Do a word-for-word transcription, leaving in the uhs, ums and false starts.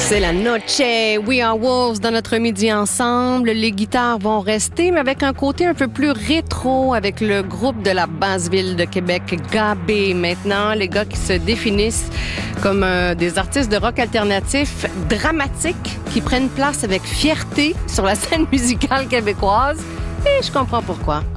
C'est la noche. We Are Wolves dans notre midi ensemble. Les guitares vont rester, mais avec un côté un peu plus rétro avec le groupe de la basse ville de Québec, Gabé. Maintenant, les gars qui se définissent comme euh, des artistes de rock alternatif dramatiques qui prennent place avec fierté sur la scène musicale québécoise. Et je comprends pourquoi.